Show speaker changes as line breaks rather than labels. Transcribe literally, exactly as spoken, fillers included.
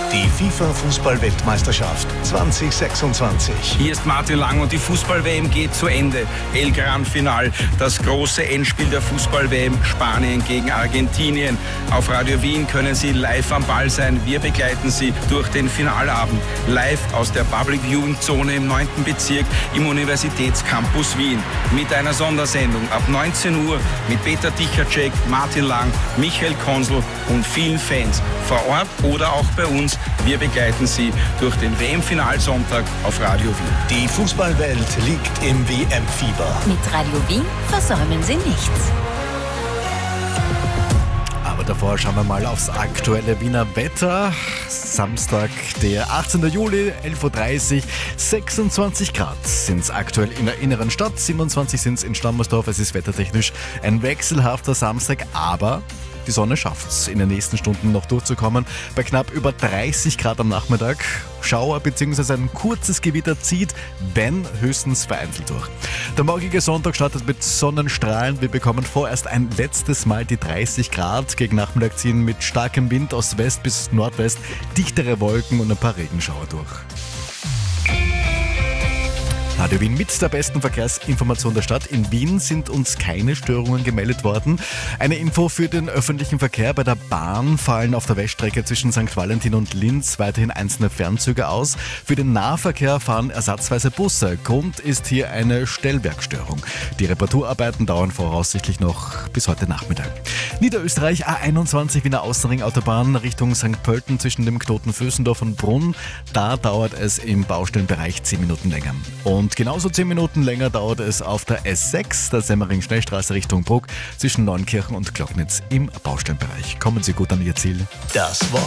Die FIFA-Fußball-Weltmeisterschaft zwanzig sechsundzwanzig.
Hier ist Martin Lang und die Fußball-W M geht zu Ende. El Gran Final, das große Endspiel der Fußball-W M, Spanien gegen Argentinien. Auf Radio Wien können Sie live am Ball sein. Wir begleiten Sie durch den Finalabend. Live aus der Public Viewing Zone im neunten Bezirk im Universitätscampus Wien. Mit einer Sondersendung ab neunzehn Uhr mit Peter Dichacek, Martin Lang, Michael Konsel und vielen Fans vor Ort oder auch bei uns. Wir begleiten Sie durch den W M-Finalsonntag auf Radio Wien.
Die Fußballwelt liegt im W M-Fieber.
Mit Radio Wien versäumen Sie nichts.
Aber davor schauen wir mal aufs aktuelle Wiener Wetter. Samstag, der achtzehnten Juli, elf Uhr dreißig, sechsundzwanzig Grad sind es aktuell in der inneren Stadt, siebenundzwanzig sind es in Stammersdorf. Es ist wettertechnisch ein wechselhafter Samstag, aber die Sonne schafft es in den nächsten Stunden noch durchzukommen. Bei knapp über dreißig Grad am Nachmittag. Schauer bzw. ein kurzes Gewitter zieht, wenn höchstens vereinzelt durch. Der morgige Sonntag startet mit Sonnenstrahlen. Wir bekommen vorerst ein letztes Mal die dreißig Grad. Gegen Nachmittag ziehen mit starkem Wind aus West bis Nordwest dichtere Wolken und ein paar Regenschauer durch. Radio Wien mit der besten Verkehrsinformation der Stadt. In Wien sind uns keine Störungen gemeldet worden. Eine Info für den öffentlichen Verkehr. Bei der Bahn fallen auf der Weststrecke zwischen Sankt Valentin und Linz weiterhin einzelne Fernzüge aus. Für den Nahverkehr fahren ersatzweise Busse. Grund ist hier eine Stellwerkstörung. Die Reparaturarbeiten dauern voraussichtlich noch bis heute Nachmittag. Niederösterreich A einundzwanzig Wiener Außenring Autobahn Richtung Sankt Pölten zwischen dem Knoten Vösendorf und Brunn. Da dauert es im Baustellenbereich zehn Minuten länger. Und Und genauso zehn Minuten länger dauert es auf der S sechs, der Semmering-Schnellstraße Richtung Bruck, zwischen Neunkirchen und Glocknitz im Baustellenbereich. Kommen Sie gut an Ihr Ziel.
Das war